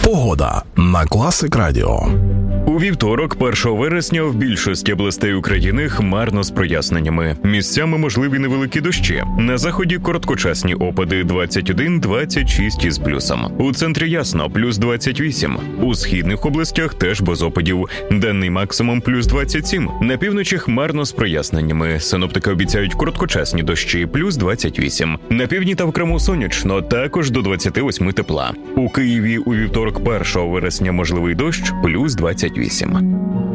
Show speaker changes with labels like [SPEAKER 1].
[SPEAKER 1] Погода на Класик Радіо.
[SPEAKER 2] У вівторок, 1 вересня, в більшості областей України хмарно з проясненнями. Місцями можливі невеликі дощі. На заході короткочасні опади 21-26 із плюсом. У центрі ясно, плюс 28. У східних областях теж без опадів. Денний максимум плюс 27. На півночі хмарно з проясненнями. Синоптики обіцяють короткочасні дощі плюс 28. На півдні та в Криму сонячно, також до 28 тепла. У Києві у вівторок, 1 вересня, можливий дощ плюс 28.